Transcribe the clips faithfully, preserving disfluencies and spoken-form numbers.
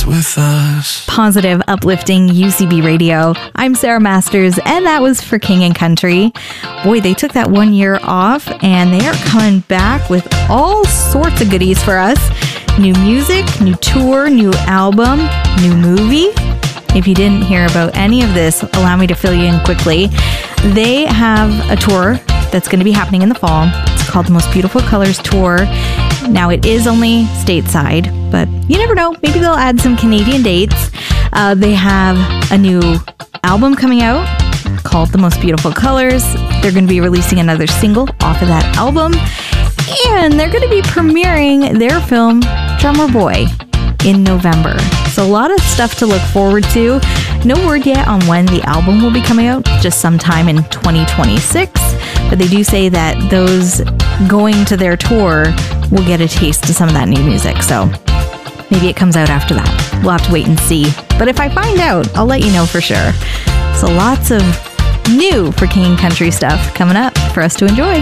with us. Positive, uplifting U C B Radio. I'm Sarah Masters, and that was for King and Country. Boy, they took that one year off, and they are coming back with all sorts of goodies for us. New music, new tour, new album, new movie. If you didn't hear about any of this, allow me to fill you in quickly. They have a tour that's going to be happening in the fall. It's called the Most Beautiful Colors Tour. Now, it is only stateside, but you never know. Maybe they'll add some Canadian dates. Uh, they have a new album coming out called The Most Beautiful Colors. They're going to be releasing another single off of that album. And they're going to be premiering their film, Drummer Boy, in November. So a lot of stuff to look forward to. No word yet on when the album will be coming out, just sometime in twenty twenty-six. But they do say that those going to their tour will get a taste of some of that new music. So maybe it comes out after that. We'll have to wait and see. But if I find out, I'll let you know for sure. So lots of new for King and Country stuff coming up for us to enjoy.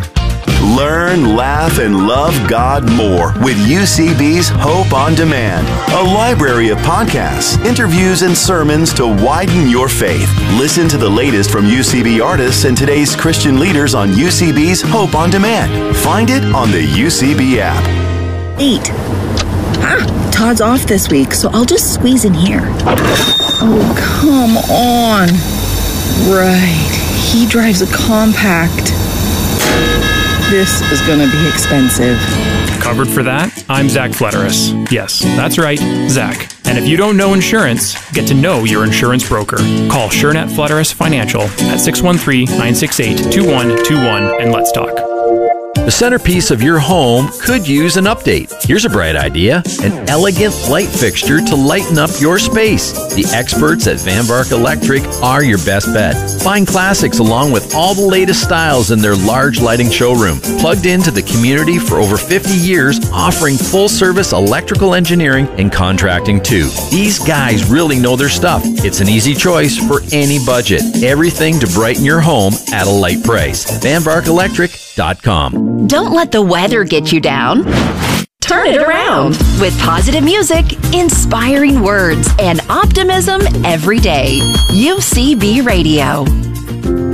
Learn, laugh, and love God more with U C B's Hope on Demand, a library of podcasts, interviews, and sermons to widen your faith. Listen to the latest from U C B artists and today's Christian leaders on U C B's Hope on Demand. Find it on the U C B app. Eight. Ah, Todd's off this week, so I'll just squeeze in here. Oh, come on. Right. He drives a compact. This is going to be expensive. Covered for that? I'm Zach Flederis. Yes, that's right, Zach. And if you don't know insurance, get to know your insurance broker. Call SureNet Flederis Financial at six one three, nine six eight, two one two one and let's talk. The centerpiece of your home could use an update. Here's a bright idea: an elegant light fixture to lighten up your space. The experts at Van Vark Electric are your best bet. Find classics along with all the latest styles in their large lighting showroom. Plugged into the community for over fifty years, offering full-service electrical engineering and contracting too. These guys really know their stuff. It's an easy choice for any budget. Everything to brighten your home at a light price. Van Vark Electric dot com. Don't let the weather get you down. Turn it around with positive music, inspiring words, and optimism every day. U C B Radio.